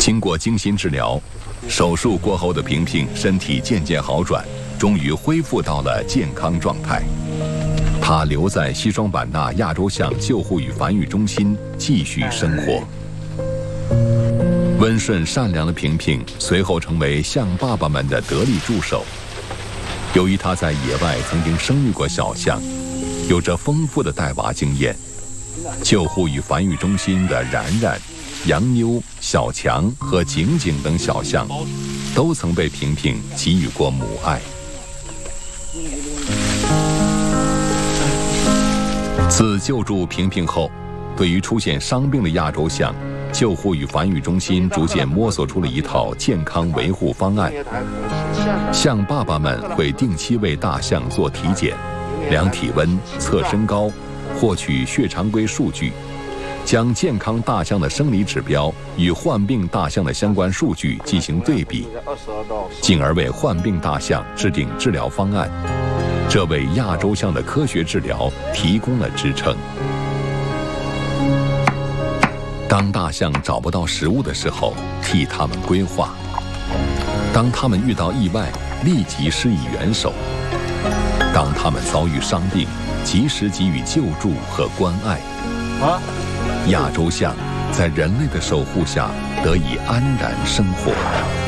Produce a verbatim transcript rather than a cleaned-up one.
经过精心治疗，手术过后的萍萍身体渐渐好转，终于恢复到了健康状态。她留在西双版纳亚洲象救护与繁育中心继续生活。温顺善良的萍萍随后成为象爸爸们的得力助手。由于她在野外曾经生育过小象，有着丰富的带娃经验，救护与繁育中心的然然、杨妞、小强和景景等小象，都曾被萍萍给予过母爱。自救助萍萍后，对于出现伤病的亚洲象，救护与繁育中心逐渐摸索出了一套健康维护方案。象爸爸们会定期为大象做体检，量体温、测身高，获取血常规数据，将健康大象的生理指标与患病大象的相关数据进行对比，进而为患病大象制定治疗方案，这为亚洲象的科学治疗提供了支撑。当大象找不到食物的时候，替它们规划；当它们遇到意外，立即施以援手；当它们遭遇伤病，及时给予救助和关爱。啊，亚洲象在人类的守护下得以安然生活。